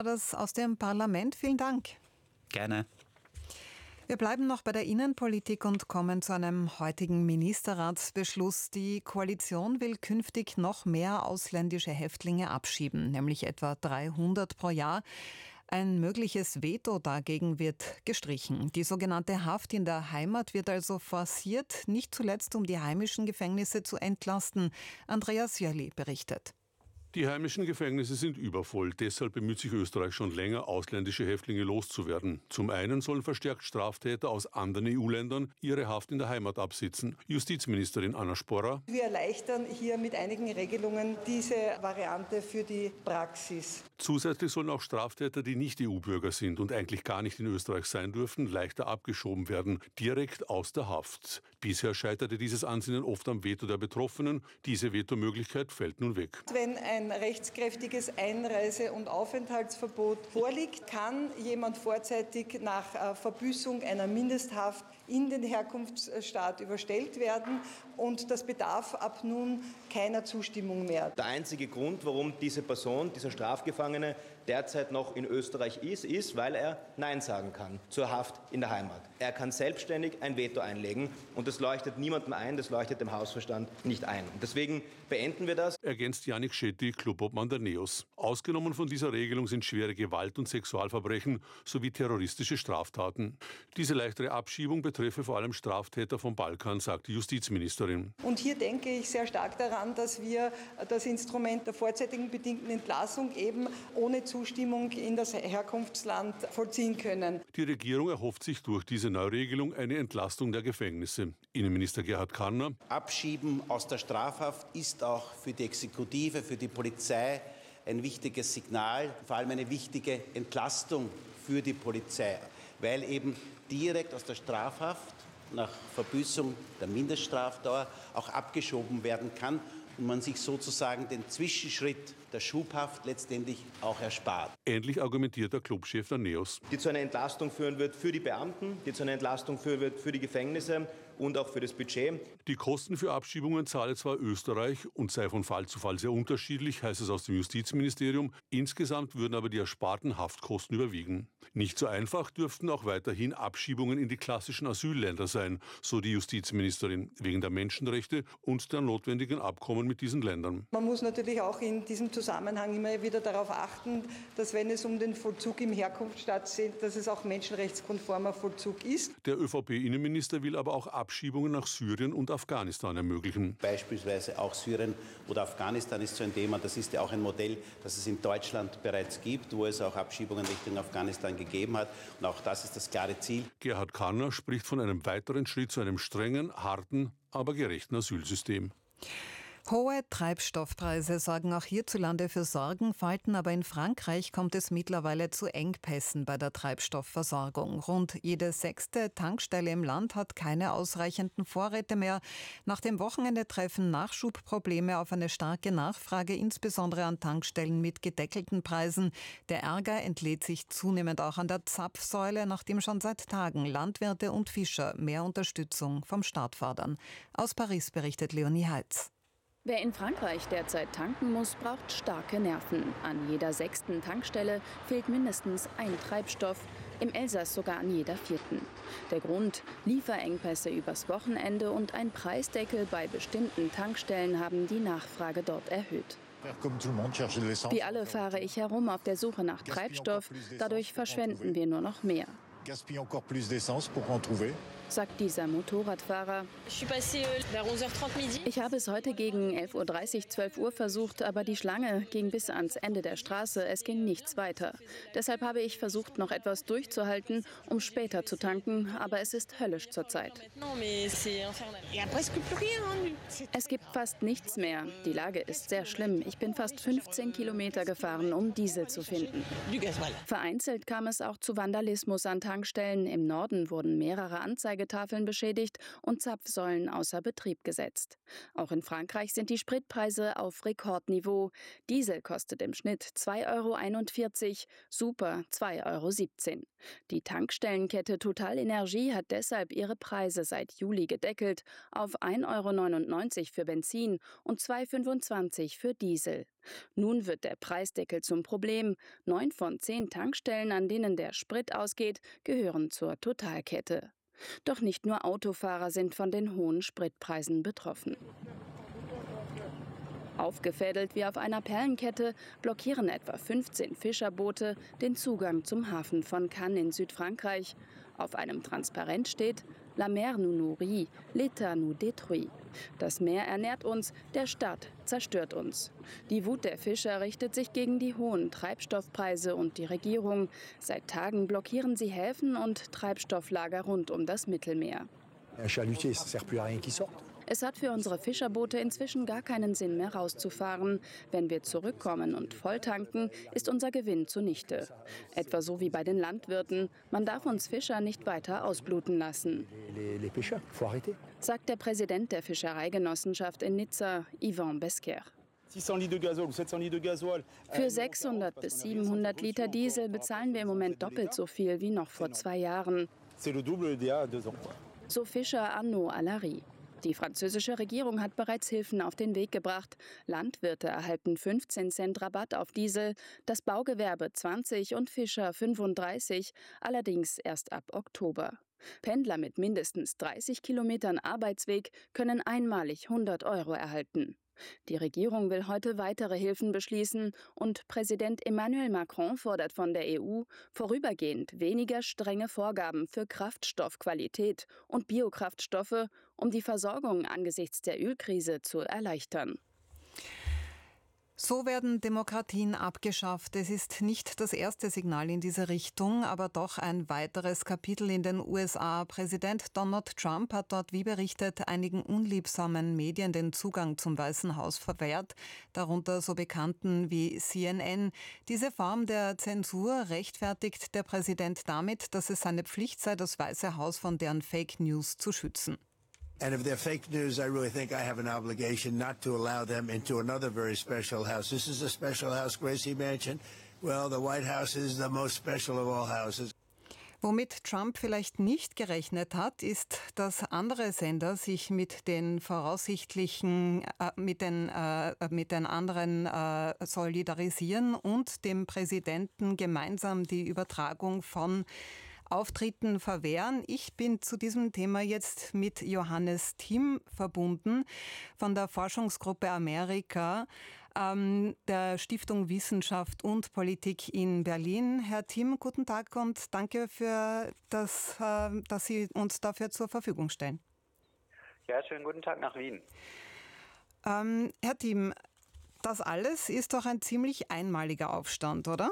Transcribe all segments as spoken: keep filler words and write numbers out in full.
Das aus dem Parlament. Vielen Dank. Gerne. Wir bleiben noch bei der Innenpolitik und kommen zu einem heutigen Ministerratsbeschluss. Die Koalition will künftig noch mehr ausländische Häftlinge abschieben, nämlich etwa dreihundert pro Jahr. Ein mögliches Veto dagegen wird gestrichen. Die sogenannte Haft in der Heimat wird also forciert, nicht zuletzt um die heimischen Gefängnisse zu entlasten. Andreas Jöli berichtet. Die heimischen Gefängnisse sind übervoll. Deshalb bemüht sich Österreich schon länger, ausländische Häftlinge loszuwerden. Zum einen sollen verstärkt Straftäter aus anderen E U-Ländern ihre Haft in der Heimat absitzen. Justizministerin Anna Sporra: Wir erleichtern hier mit einigen Regelungen diese Variante für die Praxis. Zusätzlich sollen auch Straftäter, die nicht E U-Bürger sind und eigentlich gar nicht in Österreich sein dürfen, leichter abgeschoben werden, direkt aus der Haft. Bisher scheiterte dieses Ansinnen oft am Veto der Betroffenen. Diese Vetomöglichkeit fällt nun weg. Wenn ein ein rechtskräftiges Einreise- und Aufenthaltsverbot vorliegt, kann jemand vorzeitig nach Verbüßung einer Mindesthaft in den Herkunftsstaat überstellt werden und das bedarf ab nun keiner Zustimmung mehr. Der einzige Grund, warum diese Person, dieser Strafgefangene derzeit noch in Österreich ist, ist, weil er Nein sagen kann zur Haft in der Heimat. Er kann selbstständig ein Veto einlegen und das leuchtet niemandem ein, das leuchtet dem Hausverstand nicht ein. Und deswegen beenden wir das. Ergänzt Janik Shetty, Clubobmann der NEOS. Ausgenommen von dieser Regelung sind schwere Gewalt- und Sexualverbrechen sowie terroristische Straftaten. Diese leichtere Abschiebung betreffe vor allem Straftäter vom Balkan, sagt die Justizministerin. Und hier denke ich sehr stark daran, dass wir das Instrument der vorzeitigen bedingten Entlassung eben ohne Zustimmung in das Herkunftsland vollziehen können. Die Regierung erhofft sich durch diese Neuregelung eine Entlastung der Gefängnisse. Innenminister Gerhard Karner: Abschieben aus der Strafhaft ist auch für die Exekutive, für die Polizei ein wichtiges Signal, vor allem eine wichtige Entlastung für die Polizei, weil eben direkt aus der Strafhaft nach Verbüßung der Mindeststrafdauer auch abgeschoben werden kann und man sich sozusagen den Zwischenschritt der Schubhaft letztendlich auch erspart. Ähnlich argumentiert der Clubchef der NEOS. Die zu einer Entlastung führen wird für die Beamten, die zu einer Entlastung führen wird für die Gefängnisse und auch für das Budget. Die Kosten für Abschiebungen zahle zwar Österreich und sei von Fall zu Fall sehr unterschiedlich, heißt es aus dem Justizministerium. Insgesamt würden aber die ersparten Haftkosten überwiegen. Nicht so einfach dürften auch weiterhin Abschiebungen in die klassischen Asylländer sein, so die Justizministerin, wegen der Menschenrechte und der notwendigen Abkommen mit diesen Ländern. Man muss natürlich auch in diesem Zusammenhang immer wieder darauf achten, dass wenn es um den Vollzug im Herkunftsstaat geht, dass es auch menschenrechtskonformer Vollzug ist. Der ÖVP-Innenminister will aber auch Abschiebungen nach Syrien und Afghanistan ermöglichen. Beispielsweise auch Syrien oder Afghanistan ist so ein Thema. Das ist ja auch ein Modell, das es in Deutschland bereits gibt, wo es auch Abschiebungen Richtung Afghanistan gegeben hat. Und auch das ist das klare Ziel. Gerhard Karner spricht von einem weiteren Schritt zu einem strengen, harten, aber gerechten Asylsystem. Hohe Treibstoffpreise sorgen auch hierzulande für Sorgenfalten, aber in Frankreich kommt es mittlerweile zu Engpässen bei der Treibstoffversorgung. Rund jede sechste Tankstelle im Land hat keine ausreichenden Vorräte mehr. Nach dem Wochenende treffen Nachschubprobleme auf eine starke Nachfrage, insbesondere an Tankstellen mit gedeckelten Preisen. Der Ärger entlädt sich zunehmend auch an der Zapfsäule, nachdem schon seit Tagen Landwirte und Fischer mehr Unterstützung vom Staat fordern. Aus Paris berichtet Leonie Heitz. Wer in Frankreich derzeit tanken muss, braucht starke Nerven. An jeder sechsten Tankstelle fehlt mindestens ein Treibstoff, im Elsass sogar an jeder vierten. Der Grund: Lieferengpässe übers Wochenende und ein Preisdeckel bei bestimmten Tankstellen haben die Nachfrage dort erhöht. Wie alle fahre ich herum auf der Suche nach Treibstoff, dadurch verschwenden wir nur noch mehr, sagt dieser Motorradfahrer. Ich habe es heute gegen elf Uhr dreißig, zwölf Uhr versucht, aber die Schlange ging bis ans Ende der Straße. Es ging nichts weiter. Deshalb habe ich versucht, noch etwas durchzuhalten, um später zu tanken, aber es ist höllisch zurzeit. Es gibt fast nichts mehr. Die Lage ist sehr schlimm. Ich bin fast fünfzehn Kilometer gefahren, um Diesel zu finden. Vereinzelt kam es auch zu Vandalismus an Tankstellen. Im Norden wurden mehrere Anzeigen Anzeigetafeln beschädigt und Zapfsäulen außer Betrieb gesetzt. Auch in Frankreich sind die Spritpreise auf Rekordniveau. Diesel kostet im Schnitt zwei Euro einundvierzig, Super zwei Euro siebzehn. Die Tankstellenkette Total Energie hat deshalb ihre Preise seit Juli gedeckelt auf ein Euro neunundneunzig für Benzin und zwei Euro fünfundzwanzig für Diesel. Nun wird der Preisdeckel zum Problem. Neun von zehn Tankstellen, an denen der Sprit ausgeht, gehören zur Totalkette. Doch nicht nur Autofahrer sind von den hohen Spritpreisen betroffen. Aufgefädelt wie auf einer Perlenkette blockieren etwa fünfzehn Fischerboote den Zugang zum Hafen von Cannes in Südfrankreich. Auf einem Transparent steht: La mer nous nourrit, l'État nous détruit. Das Meer ernährt uns, der Staat zerstört uns. Die Wut der Fischer richtet sich gegen die hohen Treibstoffpreise und die Regierung. Seit Tagen blockieren sie Häfen und Treibstofflager rund um das Mittelmeer. Es hat für unsere Fischerboote inzwischen gar keinen Sinn mehr rauszufahren. Wenn wir zurückkommen und volltanken, ist unser Gewinn zunichte. Etwa so wie bei den Landwirten. Man darf uns Fischer nicht weiter ausbluten lassen, sagt der Präsident der Fischereigenossenschaft in Nizza, Yvan Besquer. Für sechshundert bis siebenhundert Liter Diesel bezahlen wir im Moment doppelt so viel wie noch vor zwei Jahren. So Fischer Arnaud Allary. Die französische Regierung hat bereits Hilfen auf den Weg gebracht. Landwirte erhalten fünfzehn Cent Rabatt auf Diesel, das Baugewerbe zwanzig und Fischer fünfunddreißig, allerdings erst ab Oktober. Pendler mit mindestens dreißig Kilometern Arbeitsweg können einmalig hundert Euro erhalten. Die Regierung will heute weitere Hilfen beschließen und Präsident Emmanuel Macron fordert von der E U vorübergehend weniger strenge Vorgaben für Kraftstoffqualität und Biokraftstoffe, um die Versorgung angesichts der Ölkrise zu erleichtern. So werden Demokratien abgeschafft. Es ist nicht das erste Signal in diese Richtung, aber doch ein weiteres Kapitel in den U S A. Präsident Donald Trump hat dort, wie berichtet, einigen unliebsamen Medien den Zugang zum Weißen Haus verwehrt, darunter so Bekannten wie C N N. Diese Form der Zensur rechtfertigt der Präsident damit, dass es seine Pflicht sei, das Weiße Haus von deren Fake News zu schützen. And if they're fake news, I really think I have an obligation not to allow them into another very special house. This is a special house, Gracie Mansion. Well, the White House is the most special of all houses. Womit Trump vielleicht nicht gerechnet hat, ist, dass andere Sender sich mit den voraussichtlichen, äh, mit den, äh, mit den anderen äh, solidarisieren und dem Präsidenten gemeinsam die Übertragung von Auftritten verwehren. Ich bin zu diesem Thema jetzt mit Johannes Thiem verbunden von der Forschungsgruppe Amerika ähm, der Stiftung Wissenschaft und Politik in Berlin. Herr Thiem, guten Tag und danke für das, äh, dass Sie uns dafür zur Verfügung stellen. Ja, schönen guten Tag nach Wien. Ähm, Herr Thiem, das alles ist doch ein ziemlich einmaliger Aufstand, oder?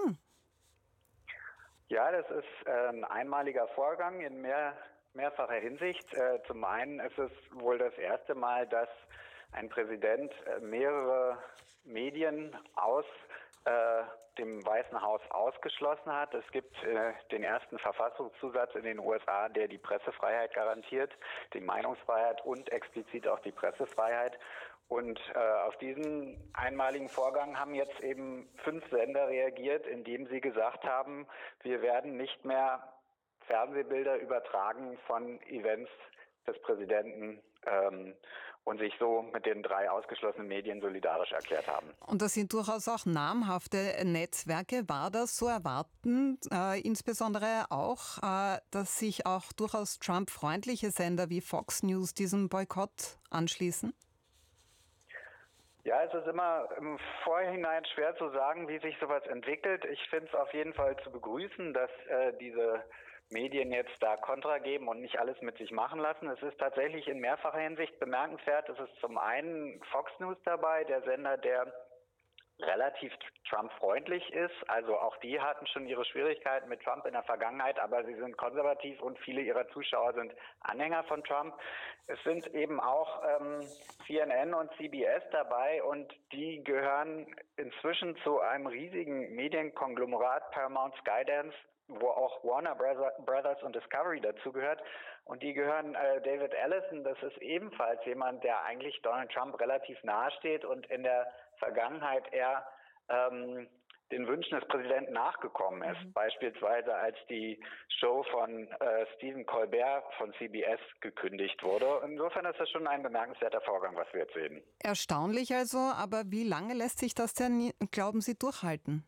Ja, das ist äh, ein einmaliger Vorgang in mehr, mehrfacher Hinsicht. Äh, zum einen ist es wohl das erste Mal, dass ein Präsident äh, mehrere Medien aus äh, dem Weißen Haus ausgeschlossen hat. Es gibt äh, den ersten Verfassungszusatz in den U S A, der die Pressefreiheit garantiert, die Meinungsfreiheit und explizit auch die Pressefreiheit. Und äh, auf diesen einmaligen Vorgang haben jetzt eben fünf Sender reagiert, indem sie gesagt haben, wir werden nicht mehr Fernsehbilder übertragen von Events des Präsidenten ähm, und sich so mit den drei ausgeschlossenen Medien solidarisch erklärt haben. Und das sind durchaus auch namhafte Netzwerke. War das so erwartend, äh, insbesondere auch, äh, dass sich auch durchaus Trump-freundliche Sender wie Fox News diesem Boykott anschließen? Ja, es ist immer im Vorhinein schwer zu sagen, wie sich sowas entwickelt. Ich finde es auf jeden Fall zu begrüßen, dass äh, diese Medien jetzt da Kontra geben und nicht alles mit sich machen lassen. Es ist tatsächlich in mehrfacher Hinsicht bemerkenswert. Es ist zum einen Fox News dabei, der Sender, der relativ Trump-freundlich ist. Also auch die hatten schon ihre Schwierigkeiten mit Trump in der Vergangenheit, aber sie sind konservativ und viele ihrer Zuschauer sind Anhänger von Trump. Es sind eben auch ähm, C N N und C B S dabei und die gehören inzwischen zu einem riesigen Medienkonglomerat, Paramount, Skydance, wo auch Warner Brothers und Discovery dazugehört. Und die gehören äh, David Allison, das ist ebenfalls jemand, der eigentlich Donald Trump relativ nahe steht und in der Vergangenheit eher ähm, den Wünschen des Präsidenten nachgekommen ist. Mhm. Beispielsweise als die Show von äh, Stephen Colbert von C B S gekündigt wurde. Insofern ist das schon ein bemerkenswerter Vorgang, was wir jetzt sehen. Erstaunlich also, aber wie lange lässt sich das denn, glauben Sie, durchhalten?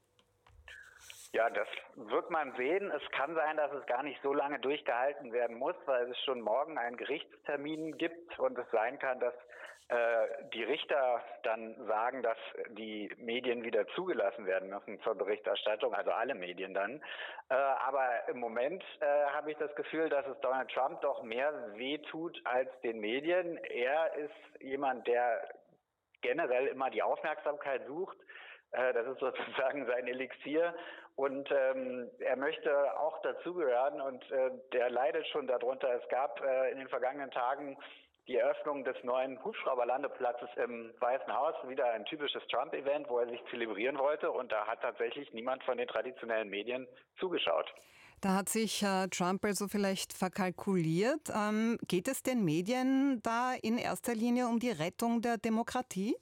Ja, das wird man sehen. Es kann sein, dass es gar nicht so lange durchgehalten werden muss, weil es schon morgen einen Gerichtstermin gibt und es sein kann, dass äh, die Richter dann sagen, dass die Medien wieder zugelassen werden müssen zur Berichterstattung, also alle Medien dann. Äh, aber im Moment äh, habe ich das Gefühl, dass es Donald Trump doch mehr wehtut als den Medien. Er ist jemand, der generell immer die Aufmerksamkeit sucht. Das ist sozusagen sein Elixier und ähm, er möchte auch dazugehören und äh, der leidet schon darunter. Es gab äh, in den vergangenen Tagen die Eröffnung des neuen Hubschrauberlandeplatzes im Weißen Haus, wieder ein typisches Trump-Event, wo er sich zelebrieren wollte und da hat tatsächlich niemand von den traditionellen Medien zugeschaut. Da hat sich äh, Trump also vielleicht verkalkuliert. Ähm, geht es den Medien da in erster Linie um die Rettung der Demokratie?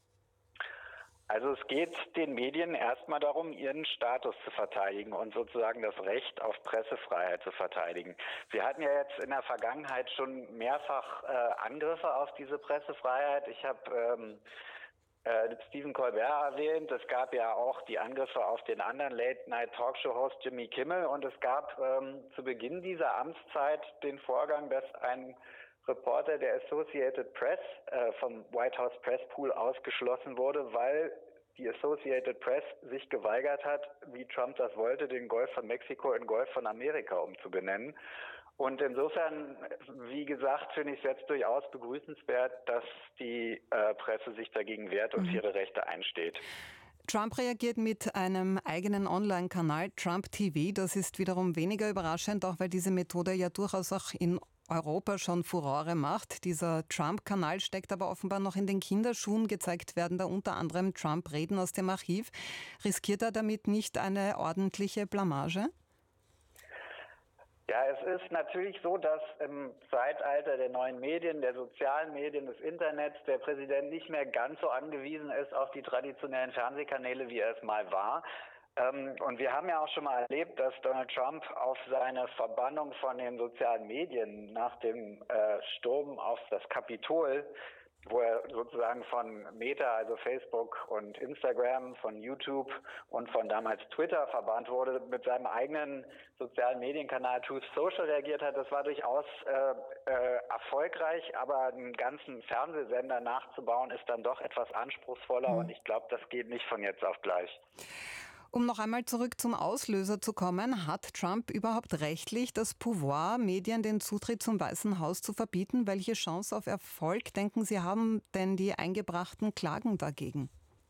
Also es geht den Medien erstmal darum, ihren Status zu verteidigen und sozusagen das Recht auf Pressefreiheit zu verteidigen. Sie hatten ja jetzt in der Vergangenheit schon mehrfach äh, Angriffe auf diese Pressefreiheit. Ich habe ähm, äh, Stephen Colbert erwähnt. Es gab ja auch die Angriffe auf den anderen Late-Night-Talkshow-Host Jimmy Kimmel und es gab ähm, zu Beginn dieser Amtszeit den Vorgang, dass ein Reporter der Associated Press äh, vom White House Press Pool ausgeschlossen wurde, weil die Associated Press sich geweigert hat, wie Trump das wollte, den Golf von Mexiko in Golf von Amerika umzubenennen. Und insofern, wie gesagt, finde ich es jetzt durchaus begrüßenswert, dass die äh, Presse sich dagegen wehrt und für ihre Rechte einsteht. Trump reagiert mit einem eigenen Online-Kanal, Trump T V. Das ist wiederum weniger überraschend, auch weil diese Methode ja durchaus auch in Europa schon Furore macht. Dieser Trump-Kanal steckt aber offenbar noch in den Kinderschuhen. Gezeigt werden da unter anderem Trump-Reden aus dem Archiv. Riskiert er damit nicht eine ordentliche Blamage? Ja, es ist natürlich so, dass im Zeitalter der neuen Medien, der sozialen Medien, des Internets, der Präsident nicht mehr ganz so angewiesen ist auf die traditionellen Fernsehkanäle, wie er es mal war. Und wir haben ja auch schon mal erlebt, dass Donald Trump auf seine Verbannung von den sozialen Medien nach dem äh, Sturm auf das Kapitol, wo er sozusagen von Meta, also Facebook und Instagram, von YouTube und von damals Twitter verbannt wurde, mit seinem eigenen sozialen Medienkanal Truth Social reagiert hat. Das war durchaus äh, äh, erfolgreich, aber einen ganzen Fernsehsender nachzubauen, ist dann doch etwas anspruchsvoller mhm. und ich glaube, das geht nicht von jetzt auf gleich. Um noch einmal zurück zum Auslöser zu kommen, hat Trump überhaupt rechtlich das Pouvoir, Medien den Zutritt zum Weißen Haus zu verbieten? Welche Chance auf Erfolg, denken Sie, haben denn die eingebrachten Klagen dagegen?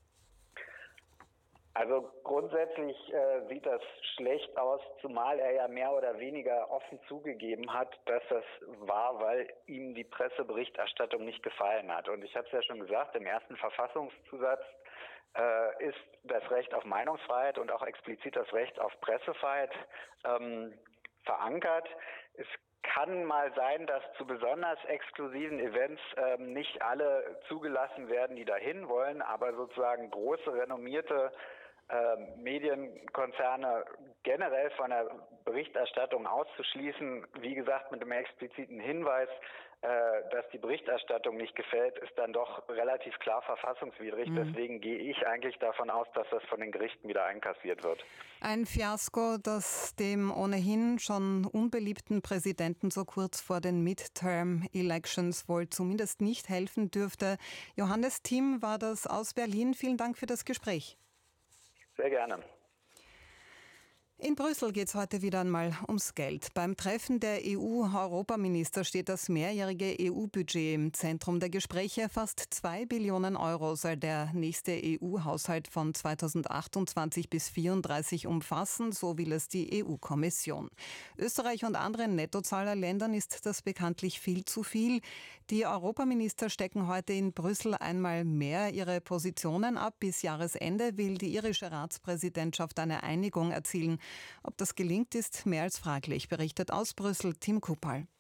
Also grundsätzlich äh, sieht das schlecht aus, zumal er ja mehr oder weniger offen zugegeben hat, dass das war, weil ihm die Presseberichterstattung nicht gefallen hat. Und ich habe es ja schon gesagt, im ersten Verfassungszusatz äh, ist das Recht auf Meinungsfreiheit und auch explizit das Recht auf Pressefreiheit ähm, verankert. Es kann mal sein, dass zu besonders exklusiven Events ähm, nicht alle zugelassen werden, die dahin wollen, aber sozusagen große, renommierte äh, Medienkonzerne generell von der Berichterstattung auszuschließen, wie gesagt mit dem expliziten Hinweis, äh, dass die Berichterstattung nicht gefällt, ist dann doch relativ klar verfassungswidrig. Mhm. Deswegen gehe ich eigentlich davon aus, dass das von den Gerichten wieder einkassiert wird. Ein Fiasko, das dem ohnehin schon unbeliebten Präsidenten so kurz vor den Midterm-Elections wohl zumindest nicht helfen dürfte. Johannes Timm war das aus Berlin. Vielen Dank für das Gespräch. Sehr gerne. In Brüssel geht es heute wieder einmal ums Geld. Beim Treffen der E U-Europaminister steht das mehrjährige E U-Budget im Zentrum der Gespräche. Fast zwei Billionen Euro soll der nächste E U-Haushalt von zweitausendachtundzwanzig bis vierunddreißig umfassen, so will es die E U-Kommission. Österreich und anderen Nettozahlerländern ist das bekanntlich viel zu viel. Die Europaminister stecken heute in Brüssel einmal mehr ihre Positionen ab. Bis Jahresende will die irische Ratspräsidentschaft eine Einigung erzielen. Ob das gelingt, ist mehr als fraglich, berichtet aus Brüssel Tim Kupal.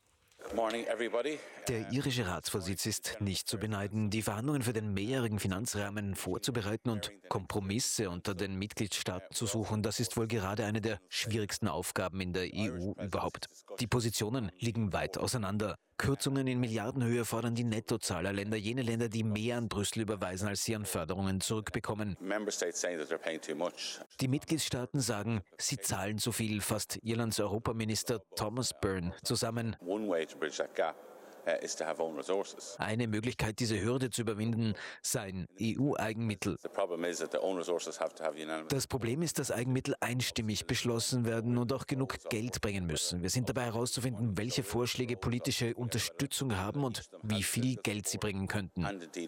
Der irische Ratsvorsitz ist nicht zu beneiden. Die Verhandlungen für den mehrjährigen Finanzrahmen vorzubereiten und Kompromisse unter den Mitgliedstaaten zu suchen, das ist wohl gerade eine der schwierigsten Aufgaben in der E U überhaupt. Die Positionen liegen weit auseinander. Kürzungen in Milliardenhöhe fordern die Nettozahlerländer, jene Länder, die mehr an Brüssel überweisen, als sie an Förderungen zurückbekommen. Die Mitgliedstaaten sagen, sie zahlen zu viel, fasst Irlands Europaminister Thomas Byrne zusammen. Eine Möglichkeit, diese Hürde zu überwinden, seien E U-Eigenmittel. Das Problem ist, dass Eigenmittel einstimmig beschlossen werden und auch genug Geld bringen müssen. Wir sind dabei herauszufinden, welche Vorschläge politische Unterstützung haben und wie viel Geld sie bringen könnten.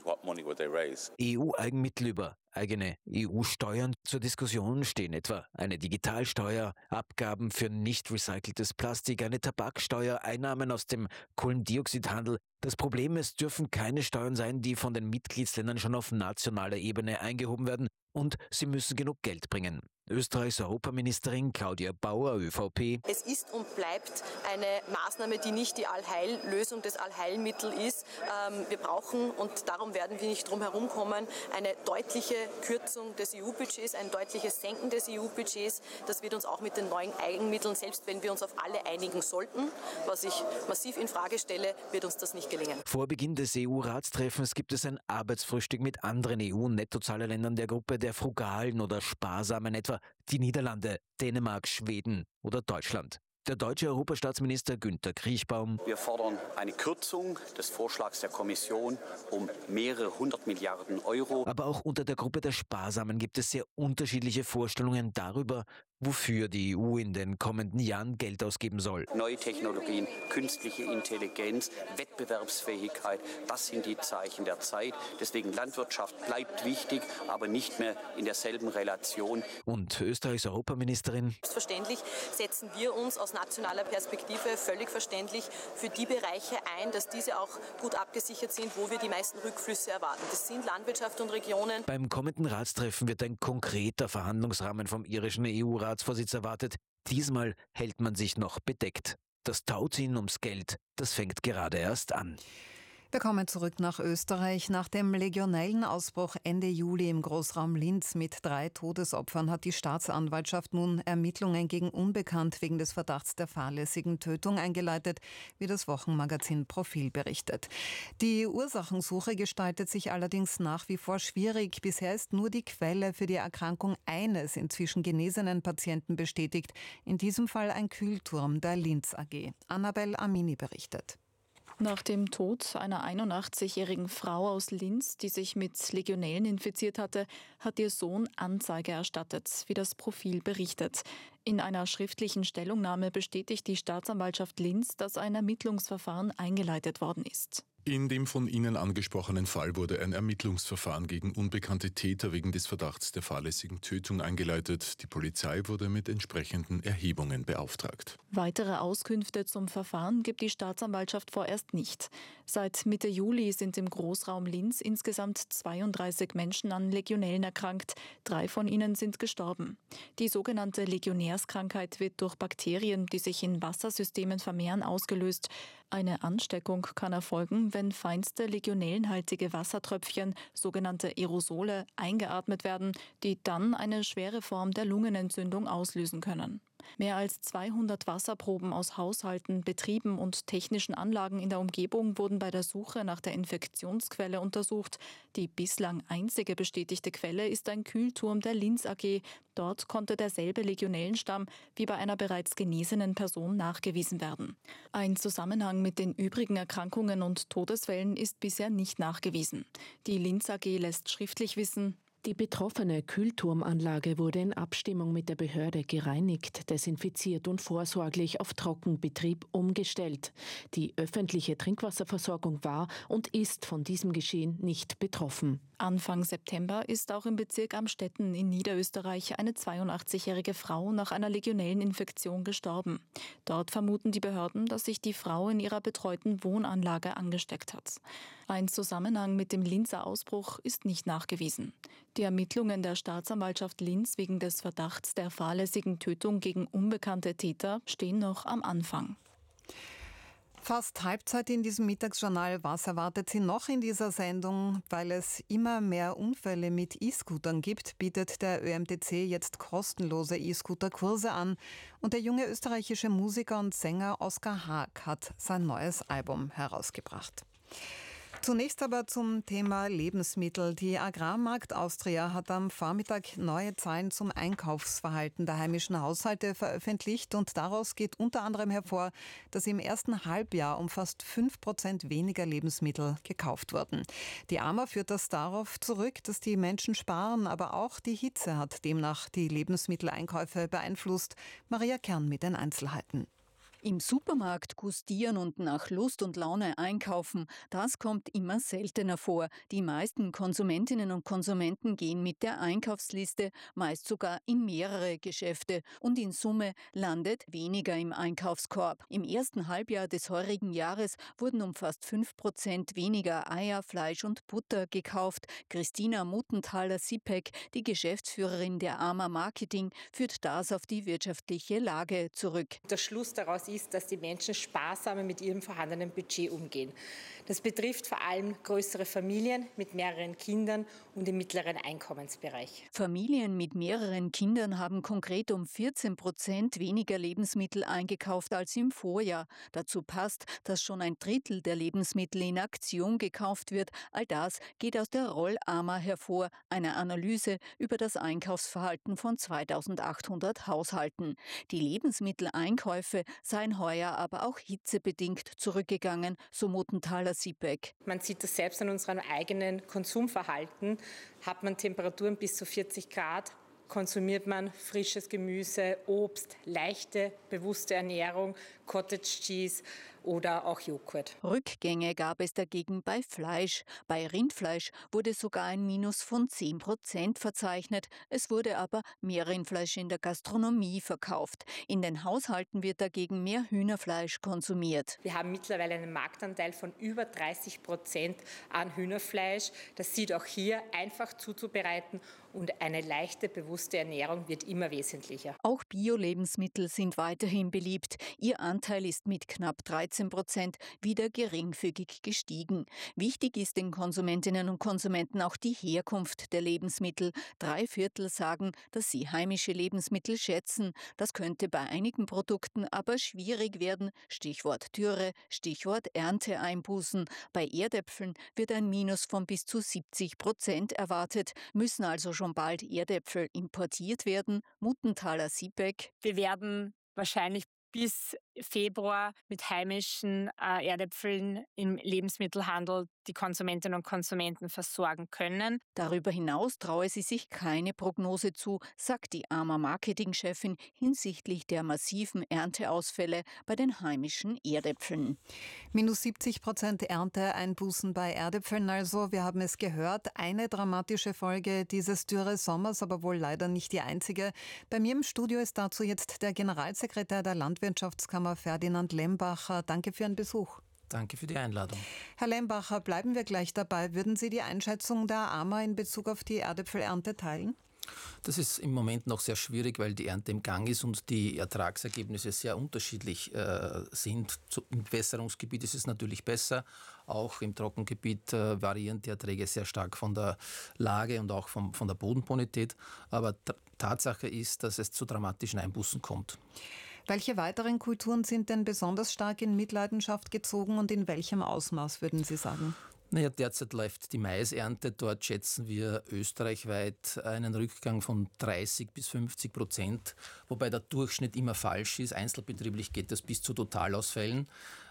E U-Eigenmittel über eigene E U-Steuern zur Diskussion stehen, etwa eine Digitalsteuer, Abgaben für nicht recyceltes Plastik, eine Tabaksteuer, Einnahmen aus dem Kohlendioxidhandel. Das Problem, es dürfen keine Steuern sein, die von den Mitgliedsländern schon auf nationaler Ebene eingehoben werden, und sie müssen genug Geld bringen. Österreichs Europaministerin Claudia Bauer, ÖVP. Es ist und bleibt eine Maßnahme, die nicht die Allheillösung des Allheilmittel ist. Ähm, wir brauchen, und darum werden wir nicht drum herum kommen, eine deutliche Kürzung des E U-Budgets, ein deutliches Senken des E U-Budgets. Das wird uns auch mit den neuen Eigenmitteln, selbst wenn wir uns auf alle einigen sollten, was ich massiv in Frage stelle, wird uns das nicht gelingen. Vor Beginn des E U-Ratstreffens gibt es ein Arbeitsfrühstück mit anderen E U-Nettozahlerländern der Gruppe der Frugalen oder Sparsamen, etwa die Niederlande, Dänemark, Schweden oder Deutschland. Der deutsche Europastaatsminister Günther Kriechbaum. Wir fordern eine Kürzung des Vorschlags der Kommission um mehrere hundert Milliarden Euro. Aber auch unter der Gruppe der Sparsamen gibt es sehr unterschiedliche Vorstellungen darüber, wofür die E U in den kommenden Jahren Geld ausgeben soll. Neue Technologien, künstliche Intelligenz, Wettbewerbsfähigkeit, das sind die Zeichen der Zeit. Deswegen Landwirtschaft bleibt wichtig, aber nicht mehr in derselben Relation. Und Österreichs Europaministerin. Selbstverständlich setzen wir uns aus nationaler Perspektive völlig verständlich für die Bereiche ein, dass diese auch gut abgesichert sind, wo wir die meisten Rückflüsse erwarten. Das sind Landwirtschaft und Regionen. Beim kommenden Ratstreffen wird ein konkreter Verhandlungsrahmen vom irischen E U-Ratsvorsitz erwartet. Diesmal hält man sich noch bedeckt. Das Tauziehen ums Geld, das fängt gerade erst an. Wir kommen zurück nach Österreich. Nach dem Legionellenausbruch Ende Juli im Großraum Linz mit drei Todesopfern hat die Staatsanwaltschaft nun Ermittlungen gegen Unbekannt wegen des Verdachts der fahrlässigen Tötung eingeleitet, wie das Wochenmagazin Profil berichtet. Die Ursachensuche gestaltet sich allerdings nach wie vor schwierig. Bisher ist nur die Quelle für die Erkrankung eines inzwischen genesenen Patienten bestätigt. In diesem Fall ein Kühlturm der Linz A G. Annabel Amini berichtet. Nach dem Tod einer einundachtzigjährigen Frau aus Linz, die sich mit Legionellen infiziert hatte, hat ihr Sohn Anzeige erstattet, wie das Profil berichtet. In einer schriftlichen Stellungnahme bestätigt die Staatsanwaltschaft Linz, dass ein Ermittlungsverfahren eingeleitet worden ist. In dem von Ihnen angesprochenen Fall wurde ein Ermittlungsverfahren gegen unbekannte Täter wegen des Verdachts der fahrlässigen Tötung eingeleitet. Die Polizei wurde mit entsprechenden Erhebungen beauftragt. Weitere Auskünfte zum Verfahren gibt die Staatsanwaltschaft vorerst nicht. Seit Mitte Juli sind im Großraum Linz insgesamt zweiunddreißig Menschen an Legionellen erkrankt. Drei von ihnen sind gestorben. Die sogenannte Legionärskrankheit wird durch Bakterien, die sich in Wassersystemen vermehren, ausgelöst. Eine Ansteckung kann erfolgen, wenn feinste legionellenhaltige Wassertröpfchen, sogenannte Aerosole, eingeatmet werden, die dann eine schwere Form der Lungenentzündung auslösen können. Mehr als zweihundert Wasserproben aus Haushalten, Betrieben und technischen Anlagen in der Umgebung wurden bei der Suche nach der Infektionsquelle untersucht. Die bislang einzige bestätigte Quelle ist ein Kühlturm der Linz A G. Dort konnte derselbe Legionellenstamm wie bei einer bereits genesenen Person nachgewiesen werden. Ein Zusammenhang mit den übrigen Erkrankungen und Todesfällen ist bisher nicht nachgewiesen. Die Linz A G lässt schriftlich wissen: Die betroffene Kühlturmanlage wurde in Abstimmung mit der Behörde gereinigt, desinfiziert und vorsorglich auf Trockenbetrieb umgestellt. Die öffentliche Trinkwasserversorgung war und ist von diesem Geschehen nicht betroffen. Anfang September ist auch im Bezirk Amstetten in Niederösterreich eine zweiundachtzigjährige Frau nach einer Legionelleninfektion gestorben. Dort vermuten die Behörden, dass sich die Frau in ihrer betreuten Wohnanlage angesteckt hat. Ein Zusammenhang mit dem Linzer Ausbruch ist nicht nachgewiesen. Die Ermittlungen der Staatsanwaltschaft Linz wegen des Verdachts der fahrlässigen Tötung gegen unbekannte Täter stehen noch am Anfang. Fast Halbzeit in diesem Mittagsjournal. Was erwartet Sie noch in dieser Sendung? Weil es immer mehr Unfälle mit E-Scootern gibt, bietet der Ö M T C jetzt kostenlose E-Scooter-Kurse an. Und der junge österreichische Musiker und Sänger Oskar Haag hat sein neues Album herausgebracht. Zunächst aber zum Thema Lebensmittel. Die Agrarmarkt Austria hat am Vormittag neue Zahlen zum Einkaufsverhalten der heimischen Haushalte veröffentlicht und daraus geht unter anderem hervor, dass im ersten Halbjahr um fast fünf Prozent weniger Lebensmittel gekauft wurden. Die AMA führt das darauf zurück, dass die Menschen sparen, aber auch die Hitze hat demnach die Lebensmitteleinkäufe beeinflusst. Maria Kern mit den Einzelheiten. Im Supermarkt gustieren und nach Lust und Laune einkaufen, das kommt immer seltener vor. Die meisten Konsumentinnen und Konsumenten gehen mit der Einkaufsliste, meist sogar in mehrere Geschäfte. Und in Summe landet weniger im Einkaufskorb. Im ersten Halbjahr des heurigen Jahres wurden um fast fünf Prozent weniger Eier, Fleisch und Butter gekauft. Christina Muttenthaler-Sipek, die Geschäftsführerin der AMA Marketing, führt das auf die wirtschaftliche Lage zurück. Der Schluss daraus ist, dass die Menschen sparsamer mit ihrem vorhandenen Budget umgehen. Das betrifft vor allem größere Familien mit mehreren Kindern und im mittleren Einkommensbereich. Familien mit mehreren Kindern haben konkret um vierzehn Prozent weniger Lebensmittel eingekauft als im Vorjahr. Dazu passt, dass schon ein Drittel der Lebensmittel in Aktion gekauft wird. All das geht aus der Roll-AMA hervor, einer Analyse über das Einkaufsverhalten von zweitausendachthundert Haushalten. Die Lebensmitteleinkäufe seien heuer aber auch hitzebedingt zurückgegangen, so Muttenthaler-Sipek. Man sieht das selbst an unserem eigenen Konsumverhalten. Hat man Temperaturen bis zu vierzig Grad, konsumiert man frisches Gemüse, Obst, leichte, bewusste Ernährung, Cottage Cheese oder auch Joghurt. Rückgänge gab es dagegen bei Fleisch. Bei Rindfleisch wurde sogar ein Minus von zehn Prozent verzeichnet. Es wurde aber mehr Rindfleisch in der Gastronomie verkauft. In den Haushalten wird dagegen mehr Hühnerfleisch konsumiert. Wir haben mittlerweile einen Marktanteil von über dreißig Prozent an Hühnerfleisch. Das sieht auch hier einfach zuzubereiten und eine leichte, bewusste Ernährung wird immer wesentlicher. Auch Bio-Lebensmittel sind weiterhin beliebt. Ihr Anteil ist mit knapp dreizehn Prozent wieder geringfügig gestiegen. Wichtig ist den Konsumentinnen und Konsumenten auch die Herkunft der Lebensmittel. Drei Viertel sagen, dass sie heimische Lebensmittel schätzen. Das könnte bei einigen Produkten aber schwierig werden. Stichwort Dürre, Stichwort Ernteeinbußen. Bei Erdäpfeln wird ein Minus von bis zu siebzig Prozent erwartet. Müssen also schon bald Erdäpfel importiert werden? Muttenthaler-Sipek. Wir werden wahrscheinlich bis Februar mit heimischen äh, Erdäpfeln im Lebensmittelhandel die Konsumentinnen und Konsumenten versorgen können. Darüber hinaus traue sie sich keine Prognose zu, sagt die AMA Marketingchefin hinsichtlich der massiven Ernteausfälle bei den heimischen Erdäpfeln. Minus siebzig Prozent Ernteeinbußen bei Erdäpfeln also. Wir haben es gehört, eine dramatische Folge dieses Dürresommers, aber wohl leider nicht die einzige. Bei mir im Studio ist dazu jetzt der Generalsekretär der Landwirtschaftskammer Ferdinand Lembacher. Danke für Ihren Besuch. Danke für die Einladung. Herr Lembacher, bleiben wir gleich dabei. Würden Sie die Einschätzung der AMA in Bezug auf die Erdäpfelernte teilen? Das ist im Moment noch sehr schwierig, weil die Ernte im Gang ist und die Ertragsergebnisse sehr unterschiedlich äh, sind. Im Bewässerungsgebiet ist es natürlich besser. Auch im Trockengebiet äh, variieren die Erträge sehr stark von der Lage und auch vom, von der Bodenbonität. Aber t- Tatsache ist, dass es zu dramatischen Einbußen kommt. Welche weiteren Kulturen sind denn besonders stark in Mitleidenschaft gezogen und in welchem Ausmaß, würden Sie sagen? Naja, derzeit läuft die Maisernte. Dort schätzen wir österreichweit einen Rückgang von dreißig bis fünfzig Prozent, wobei der Durchschnitt immer falsch ist. Einzelbetrieblich geht das bis zu Totalausfällen.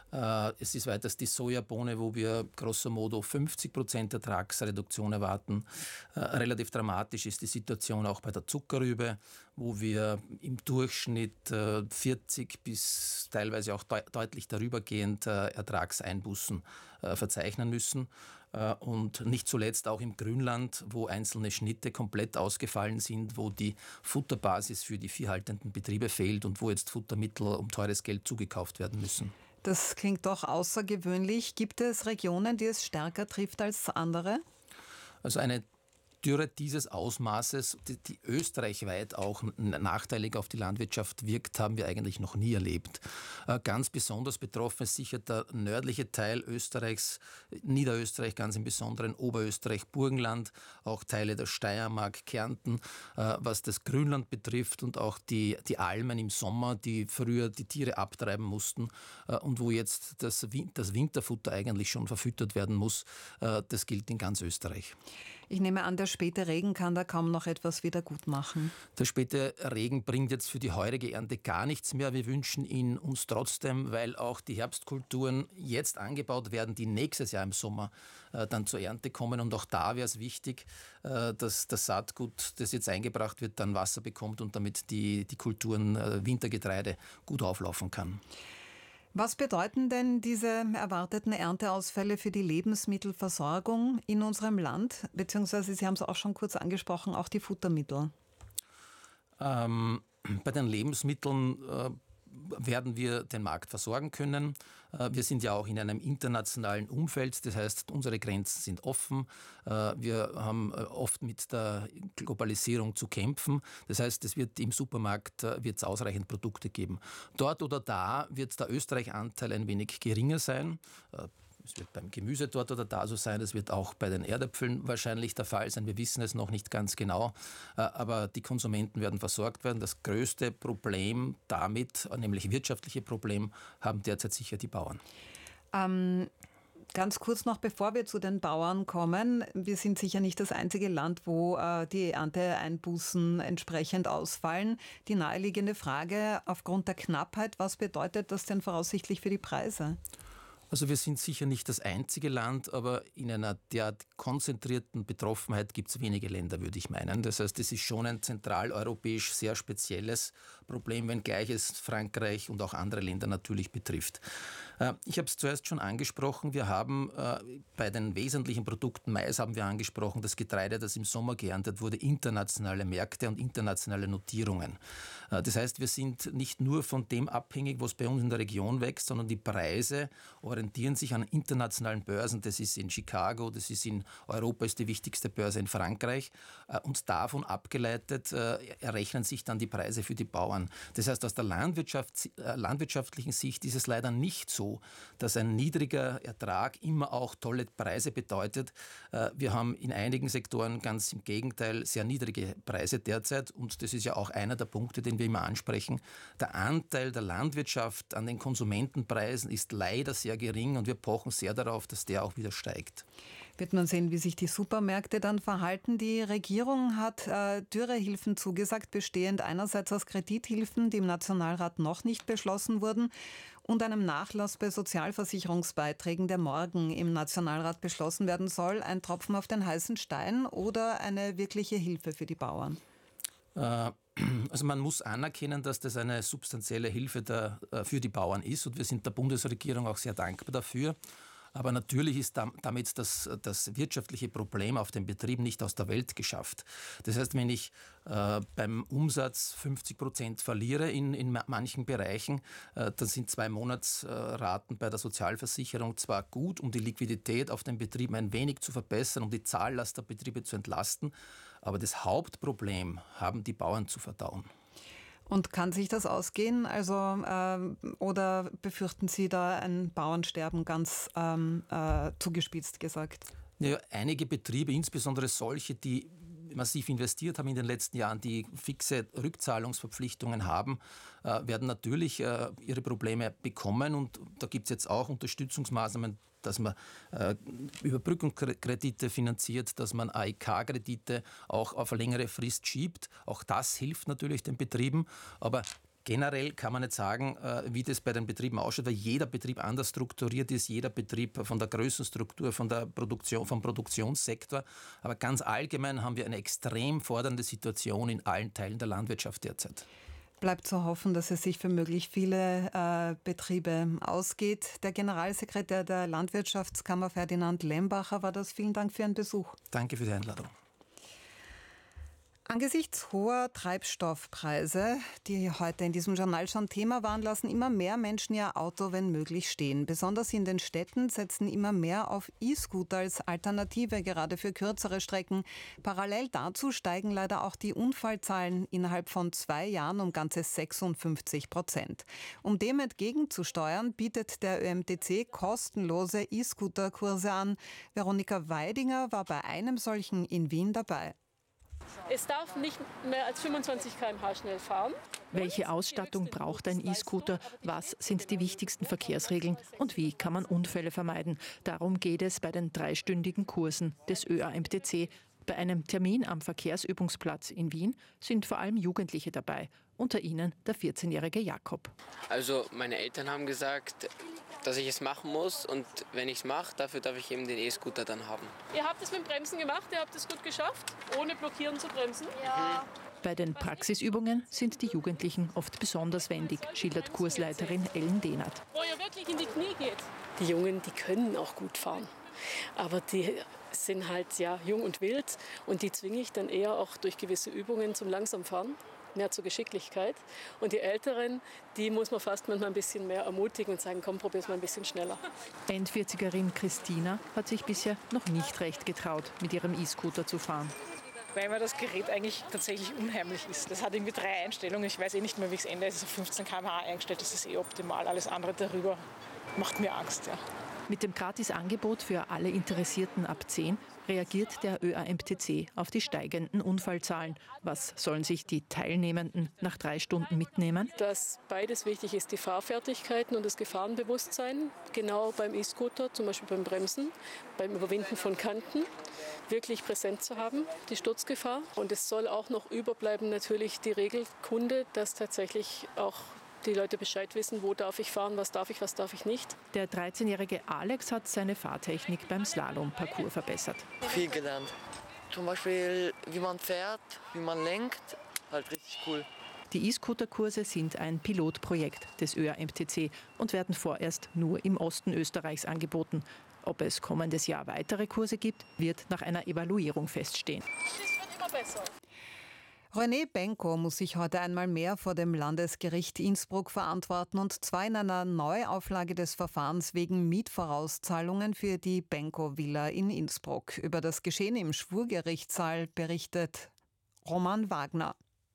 Es ist weiters die Sojabohne, wo wir grosso modo fünfzig Prozent Ertragsreduktion erwarten. Relativ dramatisch ist die Situation auch bei der Zuckerrübe, wo wir im Durchschnitt vierzig bis teilweise auch de- deutlich darübergehend Ertragseinbußen verzeichnen müssen. Und nicht zuletzt auch im Grünland, wo einzelne Schnitte komplett ausgefallen sind, wo die Futterbasis für die viehhaltenden Betriebe fehlt und wo jetzt Futtermittel um teures Geld zugekauft werden müssen. Das klingt doch außergewöhnlich. Gibt es Regionen, die es stärker trifft als andere? Also eine Dürre dieses Ausmaßes, die, die österreichweit auch nachteilig auf die Landwirtschaft wirkt, haben wir eigentlich noch nie erlebt. Äh, ganz besonders betroffen ist sicher der nördliche Teil Österreichs, Niederösterreich ganz im Besonderen, Oberösterreich, Burgenland, auch Teile der Steiermark, Kärnten, äh, was das Grünland betrifft und auch die, die Almen im Sommer, die früher die Tiere abtreiben mussten äh, und wo jetzt das, das Winterfutter eigentlich schon verfüttert werden muss. Äh, das gilt in ganz Österreich. Ich nehme an, der späte Regen kann da kaum noch etwas wieder gut machen. Der späte Regen bringt jetzt für die heurige Ernte gar nichts mehr. Wir wünschen ihn uns trotzdem, weil auch die Herbstkulturen jetzt angebaut werden, die nächstes Jahr im Sommer äh, dann zur Ernte kommen. Und auch da wäre es wichtig, äh, dass das Saatgut, das jetzt eingebracht wird, dann Wasser bekommt und damit die, die Kulturen äh, Wintergetreide gut auflaufen kann. Was bedeuten denn diese erwarteten Ernteausfälle für die Lebensmittelversorgung in unserem Land? Beziehungsweise, Sie haben es auch schon kurz angesprochen, auch die Futtermittel. Ähm, bei den Lebensmitteln äh, werden wir den Markt versorgen können. Äh, wir sind ja auch in einem internationalen Umfeld, das heißt, unsere Grenzen sind offen. Äh, wir haben äh, oft mit der Globalisierung zu kämpfen. Das heißt, es wird im Supermarkt äh, wird's ausreichend Produkte geben. Dort oder da wird der Österreich-Anteil ein wenig geringer sein. Äh, Es wird beim Gemüse dort oder da so sein, es wird auch bei den Erdäpfeln wahrscheinlich der Fall sein. Wir wissen es noch nicht ganz genau, aber die Konsumenten werden versorgt werden. Das größte Problem damit, nämlich wirtschaftliche Problem, haben derzeit sicher die Bauern. Ähm, ganz kurz noch, bevor wir zu den Bauern kommen. Wir sind sicher nicht das einzige Land, wo äh, die Ernteeinbußen entsprechend ausfallen. Die naheliegende Frage aufgrund der Knappheit, was bedeutet das denn voraussichtlich für die Preise? Also wir sind sicher nicht das einzige Land, aber in einer derart konzentrierten Betroffenheit gibt es wenige Länder, würde ich meinen. Das heißt, es ist schon ein zentraleuropäisch sehr spezielles Problem, wenngleich es Frankreich und auch andere Länder natürlich betrifft. Ich habe es zuerst schon angesprochen, wir haben bei den wesentlichen Produkten, Mais haben wir angesprochen, das Getreide, das im Sommer geerntet wurde, internationale Märkte und internationale Notierungen. Das heißt, wir sind nicht nur von dem abhängig, was bei uns in der Region wächst, sondern die Preise orientieren sich an internationalen Börsen. Das ist in Chicago, das ist in Europa, ist die wichtigste Börse in Frankreich. Und davon abgeleitet errechnen sich dann die Preise für die Bauern. Das heißt, aus der Landwirtschaft, landwirtschaftlichen Sicht ist es leider nicht so, dass ein niedriger Ertrag immer auch tolle Preise bedeutet. Wir haben in einigen Sektoren ganz im Gegenteil sehr niedrige Preise derzeit. Und das ist ja auch einer der Punkte, den wir immer ansprechen. Der Anteil der Landwirtschaft an den Konsumentenpreisen ist leider sehr gering und wir pochen sehr darauf, dass der auch wieder steigt. Wird man sehen, wie sich die Supermärkte dann verhalten. Die Regierung hat äh, Dürrehilfen zugesagt, bestehend einerseits aus Kredithilfen, die im Nationalrat noch nicht beschlossen wurden, und einem Nachlass bei Sozialversicherungsbeiträgen, der morgen im Nationalrat beschlossen werden soll. Ein Tropfen auf den heißen Stein oder eine wirkliche Hilfe für die Bauern? Also man muss anerkennen, dass das eine substanzielle Hilfe der, für die Bauern ist und wir sind der Bundesregierung auch sehr dankbar dafür. Aber natürlich ist damit das, das wirtschaftliche Problem auf dem Betrieb nicht aus der Welt geschafft. Das heißt, wenn ich äh, beim Umsatz fünfzig Prozent verliere in, in manchen Bereichen, äh, dann sind zwei Monatsraten bei der Sozialversicherung zwar gut, um die Liquidität auf den Betrieben ein wenig zu verbessern, um die Zahllast der Betriebe zu entlasten, aber das Hauptproblem haben die Bauern zu verdauen. Und kann sich das ausgehen? Also, äh, oder befürchten Sie da ein Bauernsterben, ganz ähm, äh, zugespitzt gesagt? Ja, einige Betriebe, insbesondere solche, die massiv investiert haben in den letzten Jahren, die fixe Rückzahlungsverpflichtungen haben, äh, werden natürlich äh, ihre Probleme bekommen. Und da gibt es jetzt auch Unterstützungsmaßnahmen, dass man äh, Überbrückungskredite finanziert, dass man A E K-Kredite auch auf eine längere Frist schiebt. Auch das hilft natürlich den Betrieben. Aber generell kann man nicht sagen, wie das bei den Betrieben ausschaut, weil jeder Betrieb anders strukturiert ist, jeder Betrieb von der Größenstruktur, von der Produktion, vom Produktionssektor. Aber ganz allgemein haben wir eine extrem fordernde Situation in allen Teilen der Landwirtschaft derzeit. Bleibt zu hoffen, dass es sich für möglichst viele äh, Betriebe ausgeht. Der Generalsekretär der Landwirtschaftskammer, Ferdinand Lembacher, war das. Vielen Dank für Ihren Besuch. Danke für die Einladung. Angesichts hoher Treibstoffpreise, die heute in diesem Journal schon Thema waren, lassen immer mehr Menschen ihr Auto, wenn möglich, stehen. Besonders in den Städten setzen immer mehr auf E-Scooter als Alternative, gerade für kürzere Strecken. Parallel dazu steigen leider auch die Unfallzahlen innerhalb von zwei Jahren um ganze sechsundfünfzig Prozent. Um dem entgegenzusteuern, bietet der Ö M T C kostenlose E-Scooter-Kurse an. Veronika Weidinger war bei einem solchen in Wien dabei. Es darf nicht mehr als fünfundzwanzig Kilometer pro Stunde schnell fahren. Welche Ausstattung braucht ein E-Scooter? Was sind die wichtigsten Verkehrsregeln? Und wie kann man Unfälle vermeiden? Darum geht es bei den dreistündigen Kursen des Ö A M T C. Bei einem Termin am Verkehrsübungsplatz in Wien sind vor allem Jugendliche dabei. Unter ihnen der vierzehnjährige Jakob. Also meine Eltern haben gesagt, dass ich es machen muss, und wenn ich es mache, dafür darf ich eben den E-Scooter dann haben. Ihr habt es mit dem Bremsen gemacht, ihr habt es gut geschafft, ohne blockieren zu bremsen? Ja. Bei den Praxisübungen sind die Jugendlichen oft besonders wendig, schildert Kursleiterin Ellen Dehnert. Wo ihr wirklich in die Knie geht. Die Jungen, die können auch gut fahren, aber die sind halt ja jung und wild, und die zwinge ich dann eher auch durch gewisse Übungen zum Langsamfahren, mehr zur Geschicklichkeit. Und die Älteren, die muss man fast manchmal ein bisschen mehr ermutigen und sagen, komm, probier's mal ein bisschen schneller. Endvierzigerin Christina hat sich bisher noch nicht recht getraut, mit ihrem E-Scooter zu fahren. Weil mir das Gerät eigentlich tatsächlich unheimlich ist. Das hat irgendwie drei Einstellungen. Ich weiß eh nicht mehr, wie es endet. Es ist auf fünfzehn Kilometer pro Stunde eingestellt. Das ist eh optimal. Alles andere darüber macht mir Angst. Ja. Mit dem Gratisangebot für alle Interessierten ab zehn reagiert der Ö A M T C auf die steigenden Unfallzahlen. Was sollen sich die Teilnehmenden nach drei Stunden mitnehmen? Dass beides wichtig ist, die Fahrfertigkeiten und das Gefahrenbewusstsein, genau beim E-Scooter, zum Beispiel beim Bremsen, beim Überwinden von Kanten, wirklich präsent zu haben, die Sturzgefahr. Und es soll auch noch überbleiben natürlich die Regelkunde, dass tatsächlich auch die Leute Bescheid wissen, wo darf ich fahren, was darf ich, was darf ich nicht. Der dreizehnjährige Alex hat seine Fahrtechnik beim Slalom-Parcours verbessert. Viel gelernt. Zum Beispiel, wie man fährt, wie man lenkt, halt richtig cool. Die E-Scooter-Kurse sind ein Pilotprojekt des Ö A M T C und werden vorerst nur im Osten Österreichs angeboten. Ob es kommendes Jahr weitere Kurse gibt, wird nach einer Evaluierung feststehen. Das wird immer besser. René Benko muss sich heute einmal mehr vor dem Landesgericht Innsbruck verantworten, und zwar in einer Neuauflage des Verfahrens wegen Mietvorauszahlungen für die Benko-Villa in Innsbruck. Über das Geschehen im Schwurgerichtssaal berichtet Roman Wagner.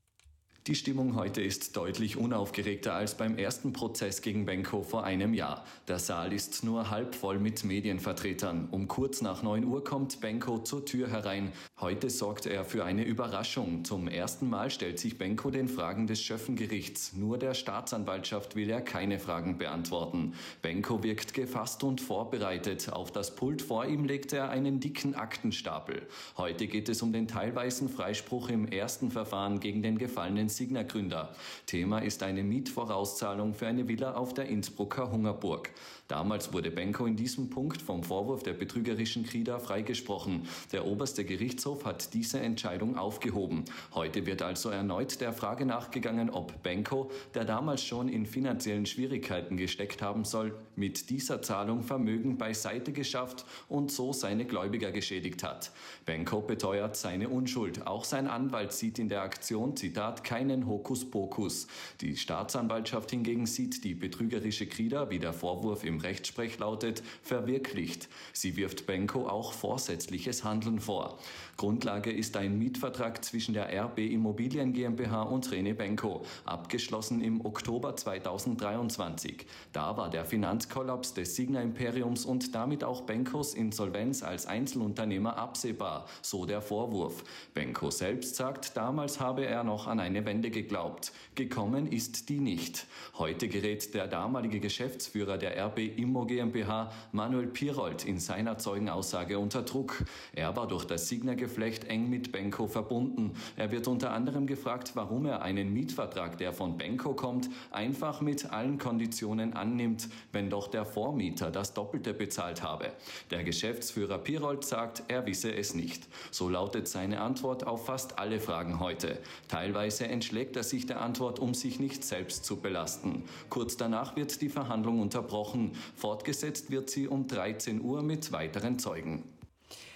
Die Stimmung heute ist deutlich unaufgeregter als beim ersten Prozess gegen Benko vor einem Jahr. Der Saal ist nur halb voll mit Medienvertretern. Um kurz nach neun Uhr kommt Benko zur Tür herein. Heute sorgt er für eine Überraschung. Zum ersten Mal stellt sich Benko den Fragen des Schöffengerichts. Nur der Staatsanwaltschaft will er keine Fragen beantworten. Benko wirkt gefasst und vorbereitet. Auf das Pult vor ihm legt er einen dicken Aktenstapel. Heute geht es um den teilweisen Freispruch im ersten Verfahren gegen den gefallenen Signa-Gründer. Thema ist eine Mietvorauszahlung für eine Villa auf der Innsbrucker Hungerburg. Damals wurde Benko in diesem Punkt vom Vorwurf der betrügerischen Krieger freigesprochen. Der oberste Gerichtshof hat diese Entscheidung aufgehoben. Heute wird also erneut der Frage nachgegangen, ob Benko, der damals schon in finanziellen Schwierigkeiten gesteckt haben soll, mit dieser Zahlung Vermögen beiseite geschafft und so seine Gläubiger geschädigt hat. Benko beteuert seine Unschuld. Auch sein Anwalt sieht in der Aktion, Zitat, keinen Hokuspokus. Die Staatsanwaltschaft hingegen sieht die betrügerische Krieger, wie der Vorwurf im Rechtssprech lautet, verwirklicht. Sie wirft Benko auch vorsätzliches Handeln vor. Grundlage ist ein Mietvertrag zwischen der R B Immobilien GmbH und René Benko, abgeschlossen im Oktober zweitausenddreiundzwanzig. Da war der Finanzkollaps des Signa-Imperiums und damit auch Benkos Insolvenz als Einzelunternehmer absehbar, so der Vorwurf. Benko selbst sagt, damals habe er noch an eine Wende geglaubt. Gekommen ist die nicht. Heute gerät der damalige Geschäftsführer der R B Immo GmbH, Manuel Pirold, in seiner Zeugenaussage unter Druck. Er war durch das Signa-Geflecht eng mit Benko verbunden. Er wird unter anderem gefragt, warum er einen Mietvertrag, der von Benko kommt, einfach mit allen Konditionen annimmt, wenn doch der Vormieter das Doppelte bezahlt habe. Der Geschäftsführer Pirold sagt, er wisse es nicht. So lautet seine Antwort auf fast alle Fragen heute. Teilweise entschlägt er sich der Antwort, um sich nicht selbst zu belasten. Kurz danach wird die Verhandlung unterbrochen. Fortgesetzt wird sie um dreizehn Uhr mit weiteren Zeugen.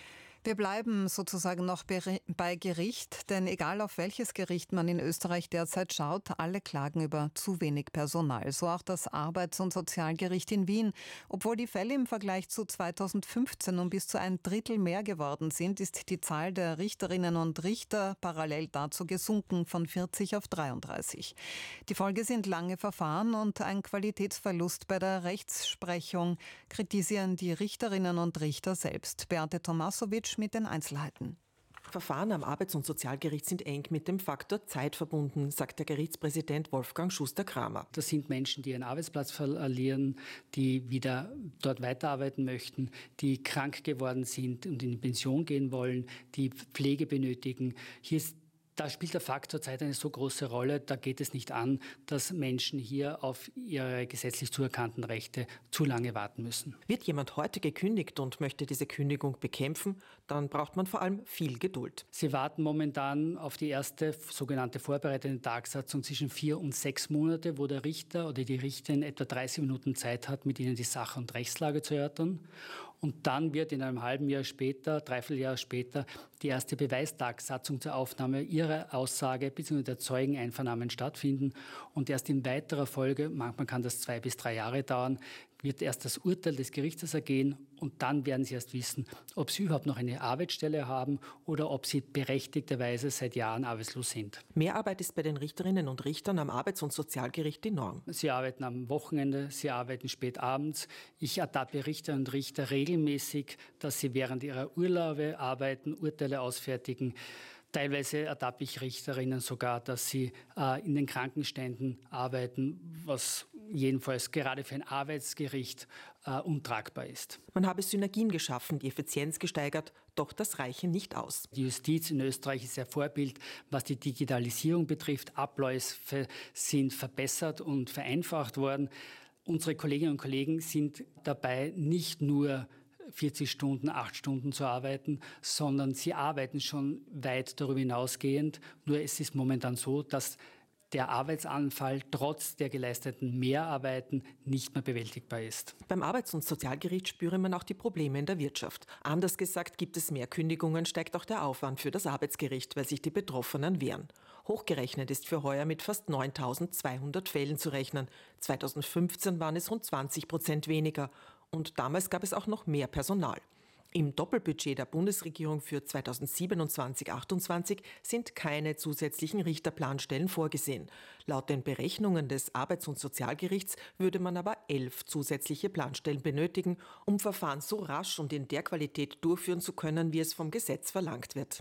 Wir bleiben sozusagen noch bei Gericht, denn egal auf welches Gericht man in Österreich derzeit schaut, alle klagen über zu wenig Personal. So auch das Arbeits- und Sozialgericht in Wien. Obwohl die Fälle im Vergleich zu zweitausendfünfzehn um bis zu ein Drittel mehr geworden sind, ist die Zahl der Richterinnen und Richter parallel dazu gesunken von vierzig auf dreiunddreißig. Die Folge sind lange Verfahren und ein Qualitätsverlust bei der Rechtsprechung, kritisieren die Richterinnen und Richter selbst. Beate Tomasowitsch mit den Einzelheiten. Verfahren am Arbeits- und Sozialgericht sind eng mit dem Faktor Zeit verbunden, sagt der Gerichtspräsident Wolfgang Schuster-Kramer. Das sind Menschen, die ihren Arbeitsplatz verlieren, die wieder dort weiterarbeiten möchten, die krank geworden sind und in die Pension gehen wollen, die Pflege benötigen. Hier ist Da spielt der Faktor Zeit eine so große Rolle, da geht es nicht an, dass Menschen hier auf ihre gesetzlich zuerkannten Rechte zu lange warten müssen. Wird jemand heute gekündigt und möchte diese Kündigung bekämpfen, dann braucht man vor allem viel Geduld. Sie warten momentan auf die erste sogenannte vorbereitende Tagsatzung zwischen vier und sechs Monate, wo der Richter oder die Richterin etwa dreißig Minuten Zeit hat, mit ihnen die Sache und Rechtslage zu erörtern. Und dann wird in einem halben Jahr später, dreiviertel Jahr später, die erste Beweistagsatzung zur Aufnahme ihrer Aussage bzw. der Zeugeneinvernahmen stattfinden. Und erst in weiterer Folge, manchmal kann das zwei bis drei Jahre dauern, wird erst das Urteil des Gerichtes ergehen und dann werden sie erst wissen, ob sie überhaupt noch eine Arbeitsstelle haben oder ob sie berechtigterweise seit Jahren arbeitslos sind. Mehrarbeit ist bei den Richterinnen und Richtern am Arbeits- und Sozialgericht die Norm. Sie arbeiten am Wochenende, sie arbeiten spät abends. Ich ertappe Richter und Richter regelmäßig, dass sie während ihrer Urlaube arbeiten, Urteile ausfertigen. Teilweise ertappe ich Richterinnen sogar, dass sie äh, in den Krankenständen arbeiten, was jedenfalls gerade für ein Arbeitsgericht äh, untragbar ist. Man habe Synergien geschaffen, die Effizienz gesteigert, doch das reiche nicht aus. Die Justiz in Österreich ist ein Vorbild, was die Digitalisierung betrifft. Abläufe sind verbessert und vereinfacht worden. Unsere Kolleginnen und Kollegen sind dabei nicht nur vierzig Stunden, acht Stunden zu arbeiten, sondern sie arbeiten schon weit darüber hinausgehend. Nur es ist momentan so, dass der Arbeitsanfall trotz der geleisteten Mehrarbeiten nicht mehr bewältigbar ist. Beim Arbeits- und Sozialgericht spüre man auch die Probleme in der Wirtschaft. Anders gesagt, gibt es mehr Kündigungen, steigt auch der Aufwand für das Arbeitsgericht, weil sich die Betroffenen wehren. Hochgerechnet ist für heuer mit fast neuntausendzweihundert Fällen zu rechnen. zweitausendfünfzehn waren es rund zwanzig Prozent weniger. Und damals gab es auch noch mehr Personal. Im Doppelbudget der Bundesregierung für zweitausendsiebenundzwanzig achtundzwanzig sind keine zusätzlichen Richterplanstellen vorgesehen. Laut den Berechnungen des Arbeits- und Sozialgerichts würde man aber elf zusätzliche Planstellen benötigen, um Verfahren so rasch und in der Qualität durchführen zu können, wie es vom Gesetz verlangt wird.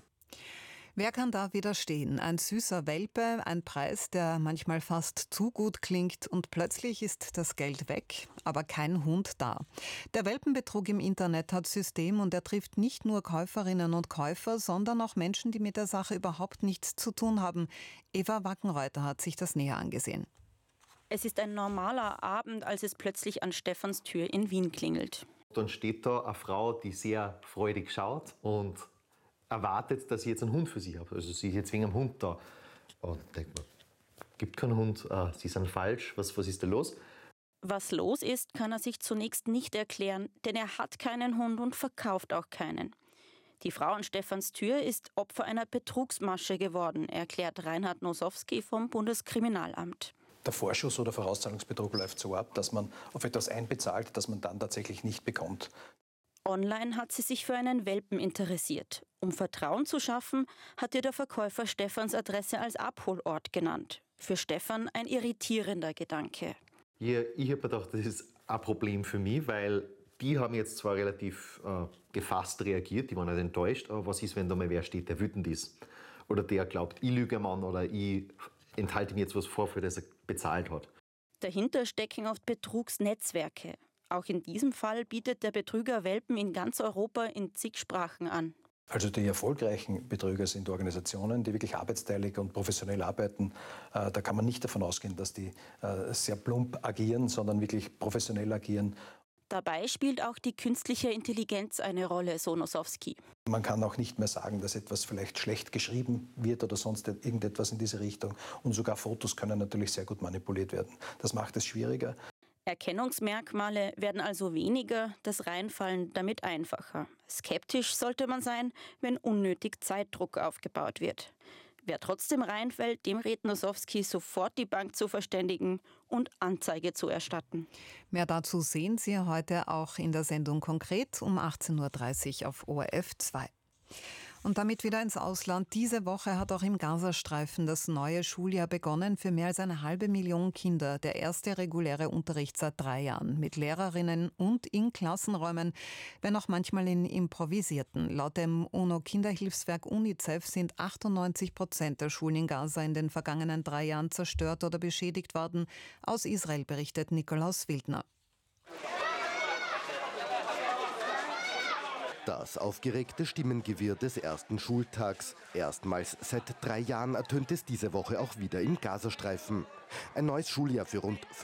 Wer kann da widerstehen? Ein süßer Welpe, ein Preis, der manchmal fast zu gut klingt und plötzlich ist das Geld weg, aber kein Hund da. Der Welpenbetrug im Internet hat System und er trifft nicht nur Käuferinnen und Käufer, sondern auch Menschen, die mit der Sache überhaupt nichts zu tun haben. Eva Wackenreuther hat sich das näher angesehen. Es ist ein normaler Abend, als es plötzlich an Stefans Tür in Wien klingelt. Dann steht da eine Frau, die sehr freudig schaut und erwartet, dass ich jetzt einen Hund für sie habe. Also sie ist jetzt wegen einem Hund da. Und ich denke mir, gibt keinen Hund, ah, sie sind falsch, was, was ist da los? Was los ist, kann er sich zunächst nicht erklären, denn er hat keinen Hund und verkauft auch keinen. Die Frau an Stefans Tür ist Opfer einer Betrugsmasche geworden, erklärt Reinhard Nosowski vom Bundeskriminalamt. Der Vorschuss- oder Vorauszahlungsbetrug läuft so ab, dass man auf etwas einbezahlt, das man dann tatsächlich nicht bekommt. Online hat sie sich für einen Welpen interessiert. Um Vertrauen zu schaffen, hat ihr der Verkäufer Stefans Adresse als Abholort genannt. Für Stefan ein irritierender Gedanke. Ja, ich habe gedacht, das ist ein Problem für mich, weil die haben jetzt zwar relativ äh, gefasst reagiert, die waren nicht enttäuscht, aber was ist, wenn da mal wer steht, der wütend ist? Oder der glaubt, ich lüge am Mann oder ich enthalte mir jetzt was vor, für das er bezahlt hat. Dahinter stecken oft Betrugsnetzwerke. Auch in diesem Fall bietet der Betrüger Welpen in ganz Europa in zig Sprachen an. Also die erfolgreichen Betrüger sind Organisationen, die wirklich arbeitsteilig und professionell arbeiten. Da kann man nicht davon ausgehen, dass die sehr plump agieren, sondern wirklich professionell agieren. Dabei spielt auch die künstliche Intelligenz eine Rolle, so Nosowski. Man kann auch nicht mehr sagen, dass etwas vielleicht schlecht geschrieben wird oder sonst irgendetwas in diese Richtung. Und sogar Fotos können natürlich sehr gut manipuliert werden. Das macht es schwieriger. Erkennungsmerkmale werden also weniger, das Reinfallen damit einfacher. Skeptisch sollte man sein, wenn unnötig Zeitdruck aufgebaut wird. Wer trotzdem reinfällt, dem rät Nosowski, sofort die Bank zu verständigen und Anzeige zu erstatten. Mehr dazu sehen Sie heute auch in der Sendung Konkret um achtzehn Uhr dreißig auf O R F zwei. Und damit wieder ins Ausland. Diese Woche hat auch im Gazastreifen das neue Schuljahr begonnen für mehr als eine halbe Million Kinder. Der erste reguläre Unterricht seit drei Jahren mit Lehrerinnen und in Klassenräumen, wenn auch manchmal in improvisierten. Laut dem UNO-Kinderhilfswerk UNICEF sind achtundneunzig Prozent der Schulen in Gaza in den vergangenen drei Jahren zerstört oder beschädigt worden. Aus Israel berichtet Nikolaus Wildner. Das aufgeregte Stimmengewirr des ersten Schultags. Erstmals seit drei Jahren ertönt es diese Woche auch wieder im Gazastreifen. Ein neues Schuljahr für rund